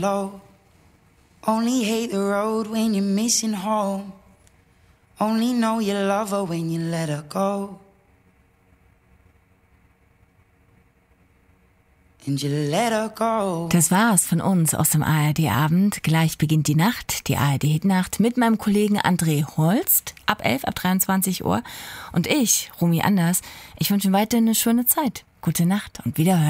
low. Only hate the road when you're missing home. Only know you love her when you let her go. And you let her go. Das war's von uns aus dem ARD-Abend. Gleich beginnt die Nacht, die ARD-Hitnacht, mit meinem Kollegen André Holst ab 11, ab 23 Uhr. Und ich, Romy Anders, ich wünsche Ihnen weiterhin eine schöne Zeit. Gute Nacht und Wiederhören.